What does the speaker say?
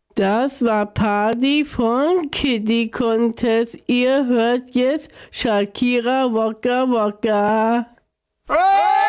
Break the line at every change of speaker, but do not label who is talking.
Das war Party von Kitty Contest. Ihr hört jetzt Shakira Waka Waka.